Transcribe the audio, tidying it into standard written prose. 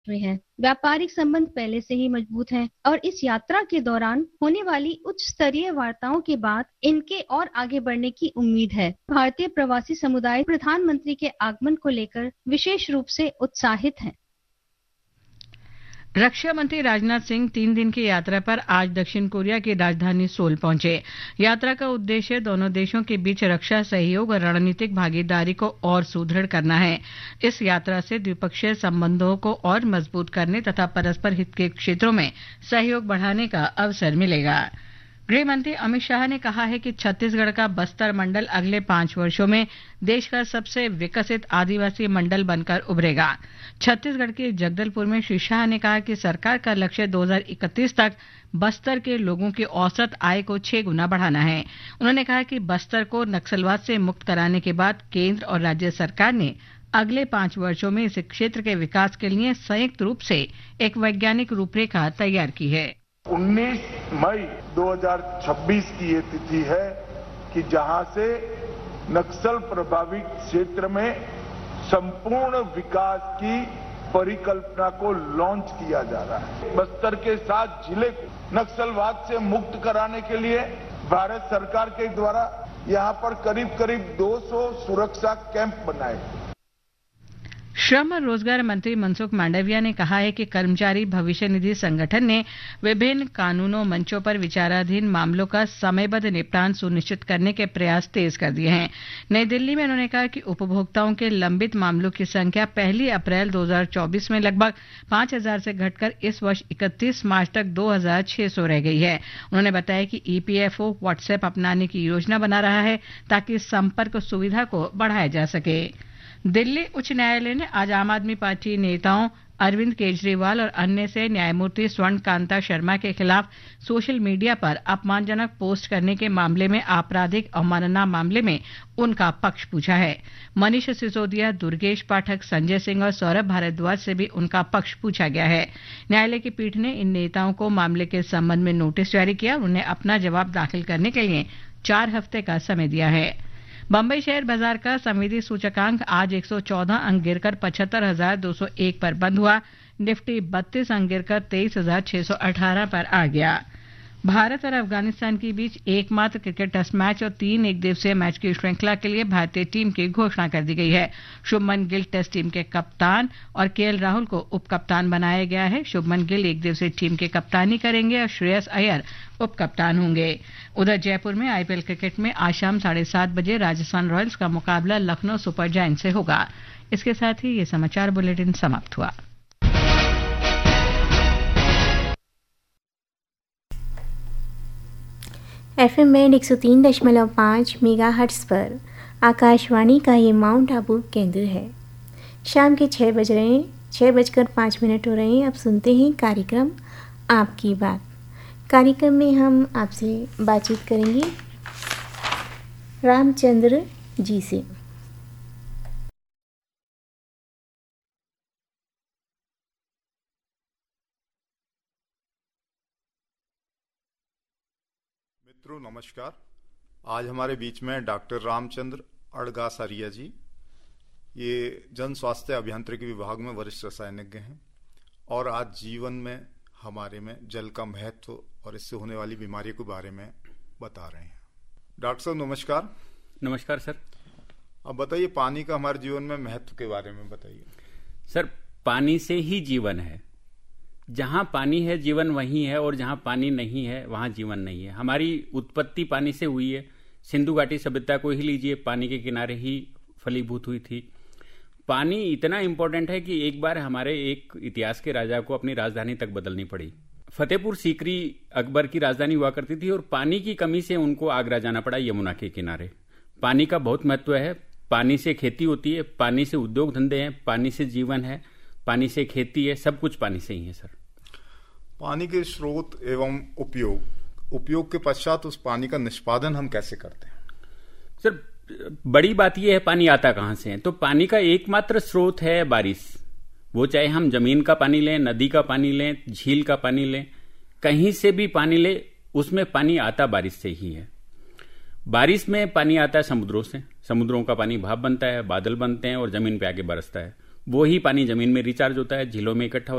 में है। व्यापारिक संबंध पहले से ही मजबूत हैं और इस यात्रा के दौरान होने वाली उच्च स्तरीय वार्ताओं के बाद इनके और आगे बढ़ने की उम्मीद है। भारतीय प्रवासी समुदाय प्रधानमंत्री के आगमन को लेकर विशेष रूप से उत्साहित है। रक्षा मंत्री राजनाथ सिंह 3 दिन की यात्रा पर आज दक्षिण कोरिया की राजधानी सोल पहुंचे। यात्रा का उद्देश्य दोनों देशों के बीच रक्षा सहयोग और रणनीतिक भागीदारी को और सुदृढ़ करना है। इस यात्रा से द्विपक्षीय संबंधों को और मजबूत करने तथा परस्पर हित के क्षेत्रों में सहयोग बढ़ाने का अवसर मिलेगा। गृह मंत्री अमित शाह ने कहा है कि छत्तीसगढ़ का बस्तर मंडल अगले 5 वर्षों में देश का सबसे विकसित आदिवासी मंडल बनकर उभरेगा। छत्तीसगढ़ के जगदलपुर में श्री शाह ने कहा कि सरकार का लक्ष्य 2031 तक बस्तर के लोगों की औसत आय को 6 गुना बढ़ाना है। उन्होंने कहा कि बस्तर को नक्सलवाद से मुक्त कराने के बाद केंद्र और राज्य सरकार ने अगले 5 वर्षों में इस क्षेत्र के विकास के लिए संयुक्त रूप से एक वैज्ञानिक रूपरेखा तैयार की है। 19 मई 2026 की ये तिथि है कि जहां से नक्सल प्रभावित क्षेत्र में संपूर्ण विकास की परिकल्पना को लॉन्च किया जा रहा है। बस्तर के 7 जिले को नक्सलवाद से मुक्त कराने के लिए भारत सरकार के द्वारा यहां पर करीब करीब 200 सुरक्षा कैंप बनाए। श्रम और रोजगार मंत्री मनसुख मांडविया ने कहा है कि कर्मचारी भविष्य निधि संगठन ने विभिन्न कानूनों मंचों पर विचाराधीन मामलों का समयबद्ध निपटान सुनिश्चित करने के प्रयास तेज कर दिए हैं। नई दिल्ली में उन्होंने कहा कि उपभोक्ताओं के लंबित मामलों की संख्या 1 अप्रैल 2024 में लगभग 5,000 से घटकर इस वर्ष 31 मार्च तक 2,600 रह गई है। उन्होंने बताया कि ईपीएफओ व्हाट्सएप अपनाने की योजना बना रहा है ताकि संपर्क सुविधा को बढ़ाया जा सके। दिल्ली उच्च न्यायालय ने आज आम आदमी पार्टी नेताओं अरविंद केजरीवाल और अन्य से न्यायमूर्ति स्वर्ण कांता शर्मा के खिलाफ सोशल मीडिया पर अपमानजनक पोस्ट करने के मामले में आपराधिक अवमानना मामले में उनका पक्ष पूछा है। मनीष सिसोदिया, दुर्गेश पाठक, संजय सिंह और सौरभ भारद्वाज से भी उनका पक्ष पूछा गया है। न्यायालय की पीठ ने इन नेताओं को मामले के संबंध में नोटिस जारी किया और उन्हें अपना जवाब दाखिल करने के लिए 4 हफ्ते का समय दिया है। बंबई शेयर बाजार का संवेदी सूचकांक आज 114 अंक गिरकर 75,201 पर बंद हुआ। निफ्टी 32 अंक गिरकर 23,618 पर आ गया। भारत और अफगानिस्तान के बीच एकमात्र क्रिकेट टेस्ट मैच और 3 एकदिवसीय मैच की श्रृंखला के लिए भारतीय टीम की घोषणा कर दी गई है। शुभमन गिल टेस्ट टीम के कप्तान और केएल राहुल को उप कप्तान बनाया गया है। शुभमन गिल एकदिवसीय टीम की कप्तानी करेंगे और श्रेयस अय्यर उप कप्तान होंगे। उधर जयपुर में आईपीएल क्रिकेट में आज शाम 7:30 बजे राजस्थान रॉयल्स का मुकाबला लखनऊ सुपर जायंट से होगा। इसके साथ ही ये समाचार बुलेटिन समाप्त हुआ। एफएम बैंड 103.5 मेगाहर्ट्ज़ पर आकाशवाणी का ये माउंट आबू केंद्र है। शाम के 6 बज रहे हैं, 6:05 हो रहे हैं। अब सुनते हैं कार्यक्रम आपकी बात। कार्यक्रम में हम आपसे बातचीत करेंगे रामचंद्र जी से। मित्रों नमस्कार। आज हमारे बीच में डॉक्टर रामचंद्र अड़गासारिया जी, ये जन स्वास्थ्य अभियांत्रिकी विभाग में वरिष्ठ रसायनज्ञ हैं और आज जीवन में हमारे में जल का महत्व और इससे होने वाली बीमारी के बारे में बता रहे हैं। डॉक्टर साहब नमस्कार। नमस्कार सर। अब बताइए पानी का हमारे जीवन में महत्व के बारे में बताइए। सर पानी से ही जीवन है। जहां पानी है जीवन वहीं है और जहां पानी नहीं है वहां जीवन नहीं है। हमारी उत्पत्ति पानी से हुई है। सिंधु घाटी सभ्यता को ही लीजिए, पानी के किनारे ही फलीभूत हुई थी। पानी इतना इंपॉर्टेंट है कि एक बार हमारे एक इतिहास के राजा को अपनी राजधानी तक बदलनी पड़ी। फतेहपुर सीकरी अकबर की राजधानी हुआ करती थी और पानी की कमी से उनको आगरा जाना पड़ा यमुना के किनारे। पानी का बहुत महत्व है। पानी से खेती होती है, पानी से उद्योग धंधे हैं, पानी से जीवन है, पानी से खेती है, सब कुछ पानी से ही है। सर पानी के स्रोत एवं उपयोग के पश्चात उस पानी का निष्पादन हम कैसे करते हैं? सर बड़ी बात यह है पानी आता कहां से है। तो पानी का एकमात्र स्रोत है बारिश। वो चाहे हम जमीन का पानी लें, नदी का पानी लें, झील का पानी लें, कहीं से भी पानी ले, उसमें पानी आता बारिश से ही है। बारिश में पानी आता है समुद्रों से। समुद्रों का पानी भाप बनता है, बादल बनते हैं और जमीन पे आके बरसता है। वो ही पानी जमीन में रिचार्ज होता है, झीलों में इकट्ठा